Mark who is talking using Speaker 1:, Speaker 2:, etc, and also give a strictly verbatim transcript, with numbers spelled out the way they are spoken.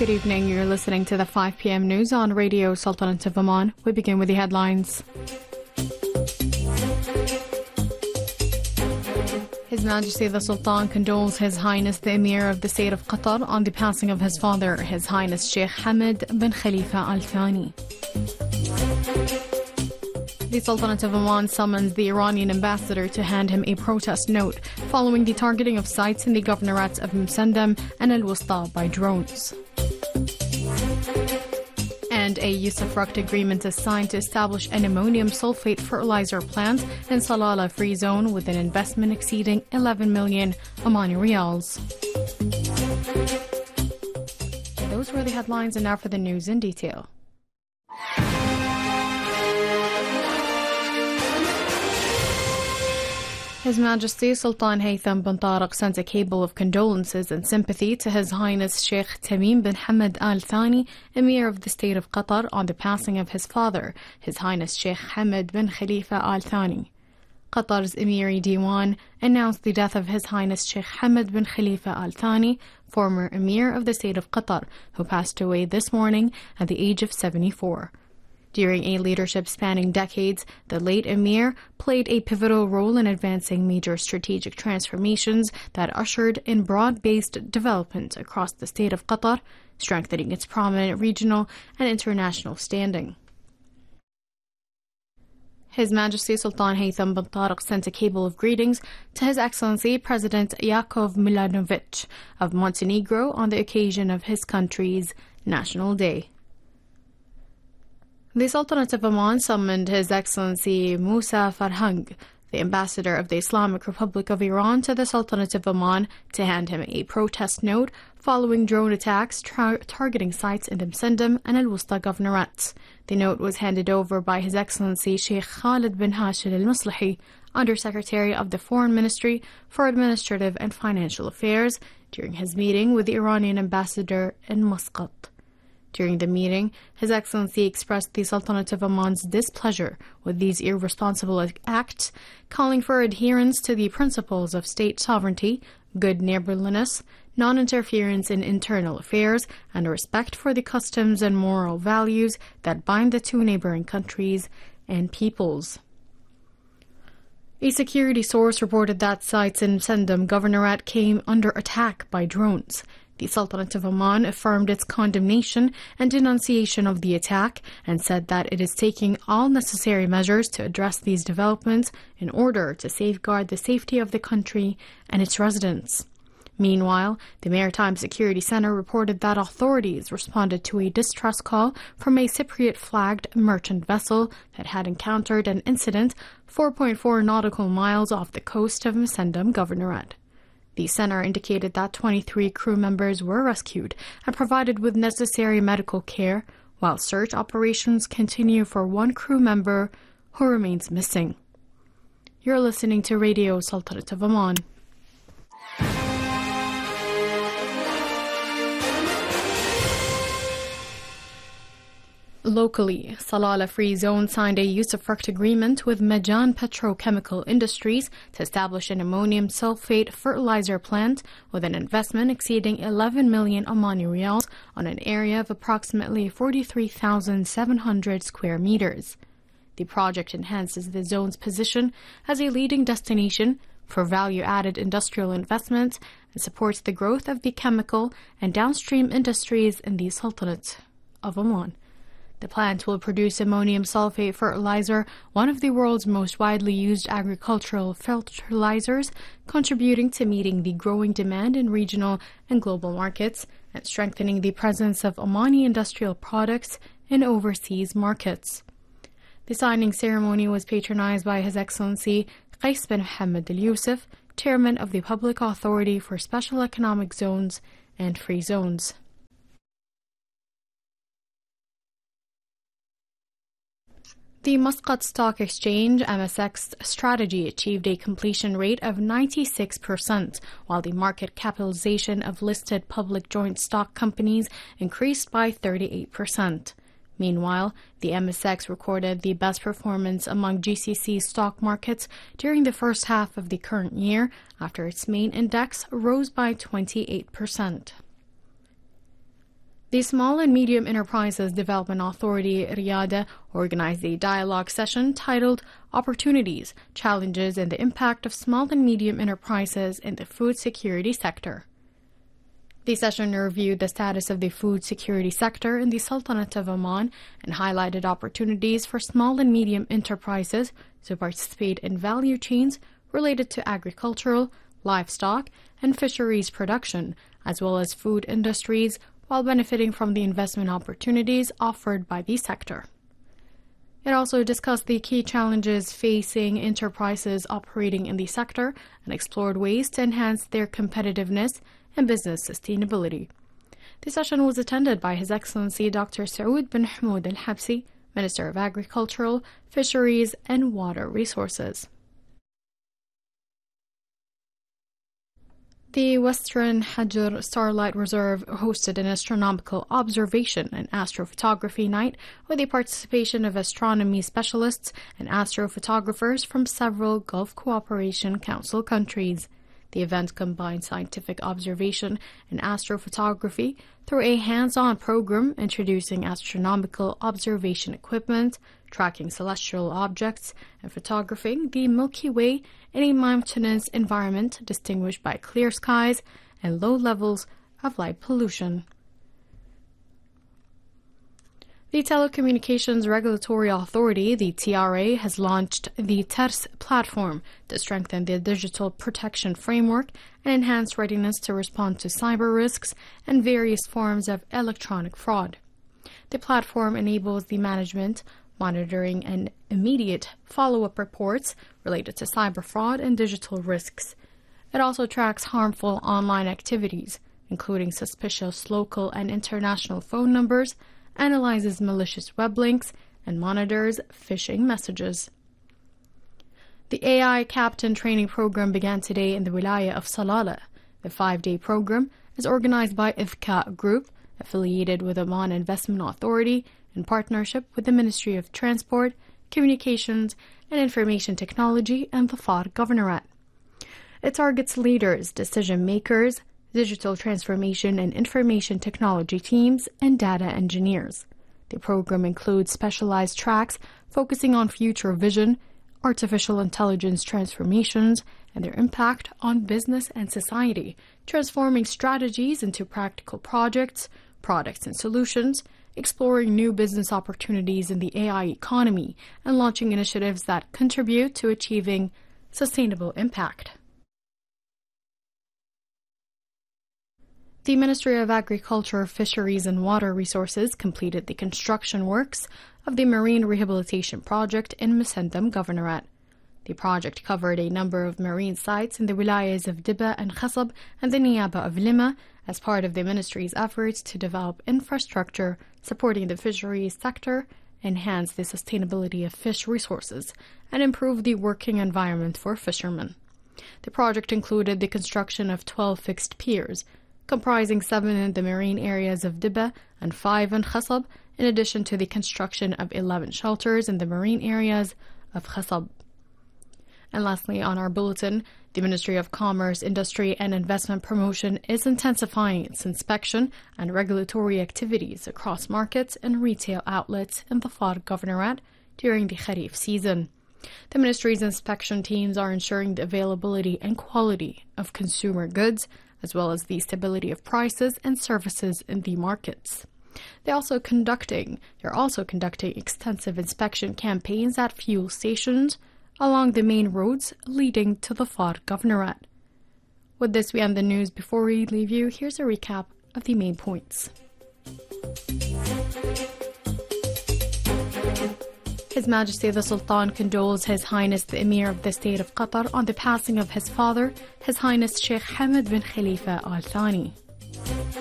Speaker 1: Good evening. You're listening to the five p m news on Radio Sultanate of Oman. We begin with the headlines. His Majesty the Sultan condoles His Highness the Emir of the State of Qatar on the passing of his father, His Highness Sheikh Hamad bin Khalifa Al Thani. The Sultanate of Oman summons the Iranian ambassador to hand him a protest note following the targeting of sites in the governorates of Msendam and Al Wusta by drones. And a Usufruct agreement is signed to establish an ammonium sulfate fertilizer plant in Salalah Free Zone with an investment exceeding eleven million Omani Riyals. Those were the headlines, and now for the news in detail. His Majesty Sultan Haytham bin Tariq sent a cable of condolences and sympathy to His Highness Sheikh Tamim bin Hamad Al Thani, Emir of the State of Qatar, on the passing of his father, His Highness Sheikh Hamad bin Khalifa Al Thani. Qatar's Emiri Diwan announced the death of His Highness Sheikh Hamad bin Khalifa Al Thani, former Emir of the State of Qatar, who passed away this morning at the age of seventy-four. During a leadership spanning decades, the late Emir played a pivotal role in advancing major strategic transformations that ushered in broad-based development across the state of Qatar, strengthening its prominent regional and international standing. His Majesty Sultan Haytham bin Tariq sent a cable of greetings to His Excellency President Yakov Milanovic of Montenegro on the occasion of his country's National Day. The Sultanate of Oman summoned His Excellency Musa Farhang, the ambassador of the Islamic Republic of Iran, to the Sultanate of Oman to hand him a protest note following drone attacks tra- targeting sites in Msendam and Al Wusta governorates. The note was handed over by His Excellency Sheikh Khalid bin Hashim Al Maslahi, Under-Secretary of the Foreign Ministry for Administrative and Financial Affairs, during his meeting with the Iranian ambassador in Muscat. During the meeting, His Excellency expressed the Sultanate of Oman's displeasure with these irresponsible acts, calling for adherence to the principles of state sovereignty, good neighborliness, non-interference in internal affairs, and respect for the customs and moral values that bind the two neighboring countries and peoples. A security source reported that sites in Msendam Governorate came under attack by drones. The Sultanate of Oman affirmed its condemnation and denunciation of the attack and said that it is taking all necessary measures to address these developments in order to safeguard the safety of the country and its residents. Meanwhile, the Maritime Security Center reported that authorities responded to a distress call from a Cypriot-flagged merchant vessel that had encountered an incident four point four nautical miles off the coast of Msendam Governorate. The center indicated that twenty-three crew members were rescued and provided with necessary medical care, while search operations continue for one crew member who remains missing. You're listening to Radio Sultanate of Oman. Locally, Salalah Free Zone signed a Usufruct agreement with Majan Petrochemical Industries to establish an ammonium sulfate fertilizer plant with an investment exceeding eleven million Omani Riyals on an area of approximately forty-three thousand seven hundred square meters. The project enhances the zone's position as a leading destination for value-added industrial investment and supports the growth of the chemical and downstream industries in the Sultanate of Oman. The plant will produce ammonium sulfate fertilizer, one of the world's most widely used agricultural fertilizers, contributing to meeting the growing demand in regional and global markets and strengthening the presence of Omani industrial products in overseas markets. The signing ceremony was patronized by His Excellency Qais bin Mohammed Al Yusuf, Chairman of the Public Authority for Special Economic Zones and Free Zones. The Muscat Stock Exchange M S X strategy achieved a completion rate of ninety-six percent, while the market capitalization of listed public joint stock companies increased by thirty-eight percent. Meanwhile, the M S X recorded the best performance among G C C stock markets during the first half of the current year, after its main index rose by twenty-eight percent. The Small and Medium Enterprises Development Authority, Riyadh, organized a dialogue session titled Opportunities, Challenges, and the Impact of Small and Medium Enterprises in the Food Security Sector. The session reviewed the status of the food security sector in the Sultanate of Oman and highlighted opportunities for small and medium enterprises to participate in value chains related to agricultural, livestock, and fisheries production, as well as food industries, while benefiting from the investment opportunities offered by the sector. It also discussed the key challenges facing enterprises operating in the sector and explored ways to enhance their competitiveness and business sustainability. The session was attended by His Excellency Doctor Saoud bin Hamoud Al-Habsi, Minister of Agricultural, Fisheries and Water Resources. The Western Hajar Starlight Reserve hosted an astronomical observation and astrophotography night with the participation of astronomy specialists and astrophotographers from several Gulf Cooperation Council countries. The event combined scientific observation and astrophotography through a hands-on program introducing astronomical observation equipment, tracking celestial objects, and photographing the Milky Way in a mountainous environment distinguished by clear skies and low levels of light pollution. The Telecommunications Regulatory Authority, the T R A, has launched the T E R S platform to strengthen the digital protection framework and enhance readiness to respond to cyber risks and various forms of electronic fraud. The platform enables the management, monitoring, and immediate follow-up reports related to cyber fraud and digital risks. It also tracks harmful online activities, including suspicious local and international phone numbers, analyzes malicious web links, and monitors phishing messages. The A I Captain Training Program began today in the Wilaya of Salalah. The five-day program is organized by Ithka Group, affiliated with Oman Investment Authority, in partnership with the Ministry of Transport, Communications, and Information Technology and the F A R Governorate. It targets leaders, decision makers, digital transformation and information technology teams, and data engineers. The program includes specialized tracks focusing on future vision, artificial intelligence transformations, and their impact on business and society, transforming strategies into practical projects, products, and solutions, exploring new business opportunities in the A I economy, and launching initiatives that contribute to achieving sustainable impact. The Ministry of Agriculture, Fisheries and Water Resources completed the construction works of the Marine Rehabilitation Project in Musandam Governorate. The project covered a number of marine sites in the wilayas of Dibba and Khasab and the Niyaba of Lima as part of the ministry's efforts to develop infrastructure supporting the fisheries sector, enhance the sustainability of fish resources, and improve the working environment for fishermen. The project included the construction of twelve fixed piers, comprising seven in the marine areas of Dibba and five in Khasab, in addition to the construction of eleven shelters in the marine areas of Khasab. And lastly, on our bulletin, the Ministry of Commerce, Industry and Investment Promotion is intensifying its inspection and regulatory activities across markets and retail outlets in the F A R Governorate during the Kharif season. The Ministry's inspection teams are ensuring the availability and quality of consumer goods, as well as the stability of prices and services in the markets. They're also conducting, they're also conducting extensive inspection campaigns at fuel stations along the main roads leading to the F A R Governorate. With this, we end the news. Before we leave you, here's a recap of the main points. His Majesty the Sultan condoles His Highness the Emir of the State of Qatar on the passing of his father, His Highness Sheikh Hamad bin Khalifa Al Thani.